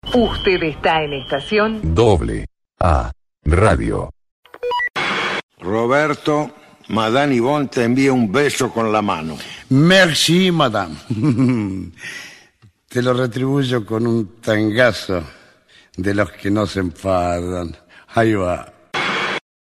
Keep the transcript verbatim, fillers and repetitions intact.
Usted está en estación Doble A Radio. Roberto, Madame Yvonne te envía un beso con la mano. Merci, madame. Te lo retribuyo con un tangazo de los que no se enfadan. Ahí va.